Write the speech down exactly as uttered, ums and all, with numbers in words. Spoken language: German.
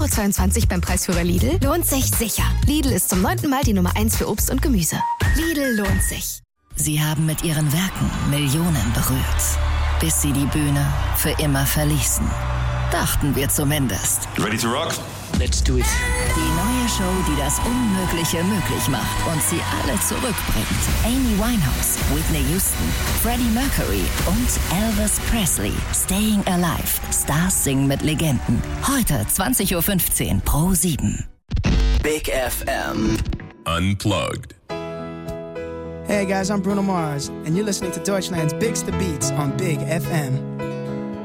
zweiundzwanzig beim Preisführer Lidl lohnt sich sicher. Lidl ist zum neunten Mal die Nummer eins für Obst und Gemüse. Lidl lohnt sich. Sie haben mit ihren Werken Millionen berührt, bis sie die Bühne für immer verließen. Dachten wir zumindest. Ready to rock? Let's do it. Die neue Show, die das Unmögliche möglich macht und sie alle zurückbringt. Amy Winehouse, Whitney Houston, Freddie Mercury und Elvis Presley. Staying Alive. Stars singen mit Legenden. Heute zwanzig Uhr fünfzehn Pro sieben. Big F M. Unplugged. Hey guys, I'm Bruno Mars, and you're listening to Deutschland's Bigste Beats on Big F M.